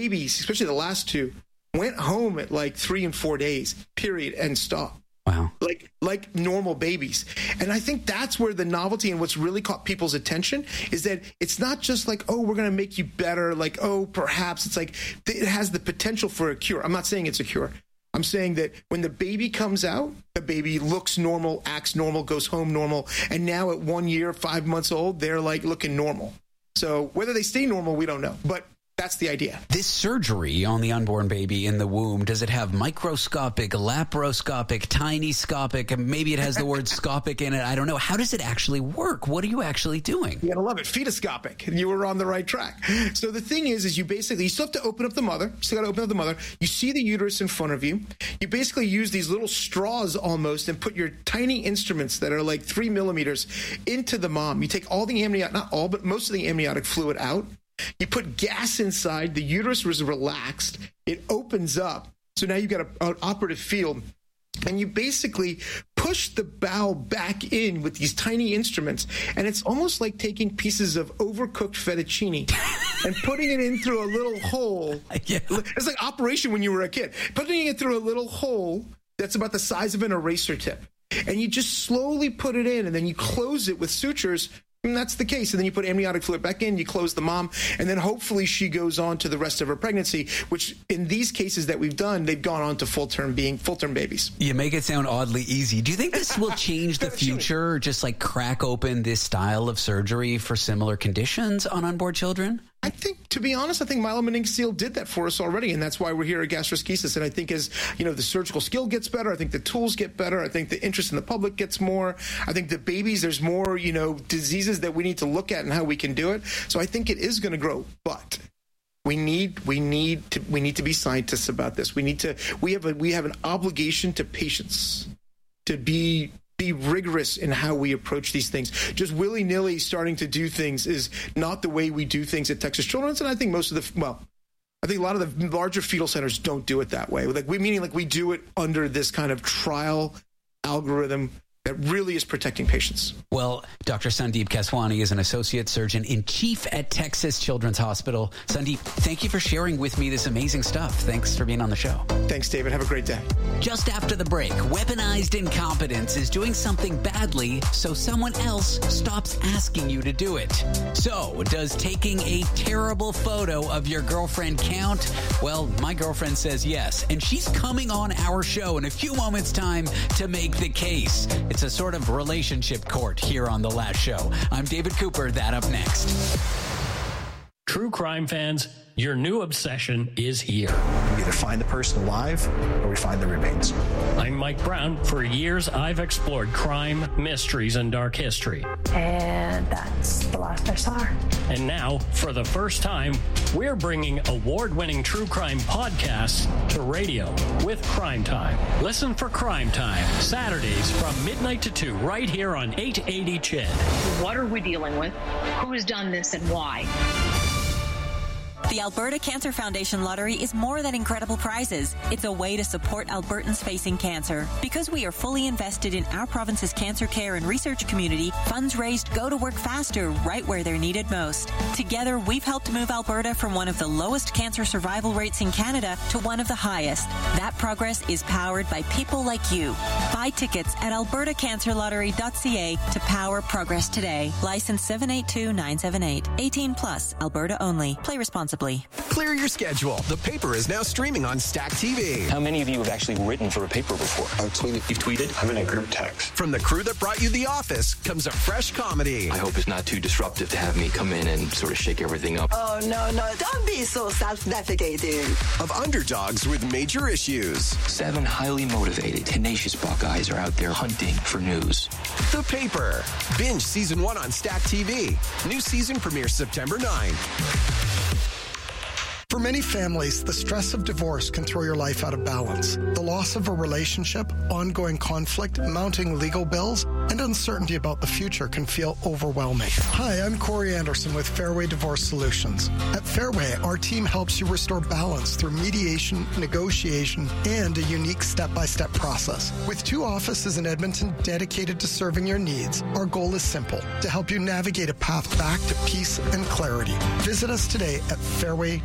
babies, especially the last two, went home at like 3 and 4 days, period, and stopped. Wow. Like normal babies. And I think that's where the novelty and what's really caught people's attention is that it's not just like, oh, we're going to make you better. Like, oh, perhaps. It's like it has the potential for a cure. I'm not saying it's a cure. I'm saying that when the baby comes out, the baby looks normal, acts normal, goes home normal. And now at 1 year, 5 months old, they're like looking normal. So whether they stay normal, we don't know. But that's the idea. This surgery on the unborn baby in the womb, does it have microscopic, laparoscopic, tiny-scopic, maybe it has the word scopic in it, I don't know. How does it actually work? What are you actually doing? You gotta love it. Fetoscopic. You were on the right track. So the thing is you still have to open up the mother. Still gotta open up the mother. You see the uterus in front of you. You basically use these little straws almost and put your tiny instruments that are like 3 millimeters into the mom. You take all the amniotic, not all, but most of the amniotic fluid out. You put gas inside, the uterus was relaxed, it opens up, so now you've got an operative field, and you basically push the bowel back in with these tiny instruments, and it's almost like taking pieces of overcooked fettuccine and putting it in through a little hole. Yeah. It's like Operation when you were a kid. Putting it through a little hole that's about the size of an eraser tip, and you just slowly put it in, and then you close it with sutures. And that's the case. And then you put amniotic fluid back in, you close the mom, and then hopefully she goes on to the rest of her pregnancy, which in these cases that we've done, they've gone on to full-term babies. You make it sound oddly easy. Do you think this will change the future, just like crack open this style of surgery for similar conditions on unborn children? I think, to be honest, myelomeningocele did that for us already, and that's why we're here at Gastroschisis. And I think as, the surgical skill gets better, I think the tools get better, I think the interest in the public gets more, I think the babies, there's more, diseases that we need to look at and how we can do it. So I think it is going to grow, but we need to be scientists about this. We have an obligation to patients to be rigorous in how we approach these things. Just willy-nilly starting to do things is not the way we do things at Texas Children's, and I think I think a lot of the larger fetal centers don't do it that way. We do it under this kind of trial algorithm that really is protecting patients. Well, Dr. Sandeep Keswani is an associate surgeon-in-chief at Texas Children's Hospital. Sandeep, thank you for sharing with me this amazing stuff. Thanks for being on the show. Thanks, David. Have a great day. Just after the break, weaponized incompetence is doing something badly so someone else stops asking you to do it. So, does taking a terrible photo of your girlfriend count? Well, my girlfriend says yes, and she's coming on our show in a few moments' time to make the case. It's a sort of relationship court here on The Last Show. I'm David Cooper. That up next. True crime fans, your new obsession is here. We either find the person alive or we find the remains. I'm Mike Brown. For years, I've explored crime, mysteries, and dark history. And that's the last I saw her. And now, for the first time, we're bringing award-winning true crime podcasts to radio with Crime Time. Listen for Crime Time, Saturdays from midnight to 2, right here on 880 CHED. What are we dealing with? Who's done this and why? The Alberta Cancer Foundation Lottery is more than incredible prizes. It's a way to support Albertans facing cancer. Because we are fully invested in our province's cancer care and research community, funds raised go to work faster right where they're needed most. Together, we've helped move Alberta from one of the lowest cancer survival rates in Canada to one of the highest. That progress is powered by people like you. Buy tickets at albertacancerlottery.ca to power progress today. License 782978. 18 plus. Alberta only. Play responsibly. Clear your schedule. The Paper is now streaming on Stack TV. How many of you have actually written for a paper before? I've tweeted. You've tweeted? I'm in a group text. From the crew that brought you The Office comes a fresh comedy. I hope it's not too disruptive to have me come in and sort of shake everything up. Oh, no. Don't be so self-defecating. Of underdogs with major issues. 7 highly motivated, tenacious Buckeyes are out there hunting for news. The Paper. Binge Season 1 on Stack TV. New season premieres September 9. For many families, the stress of divorce can throw your life out of balance. The loss of a relationship, ongoing conflict, mounting legal bills, and uncertainty about the future can feel overwhelming. Hi, I'm Corey Anderson with Fairway Divorce Solutions. At Fairway, our team helps you restore balance through mediation, negotiation, and a unique step-by-step process. With 2 offices in Edmonton dedicated to serving your needs, our goal is simple: to help you navigate a path back to peace and clarity. Visit us today at Fairway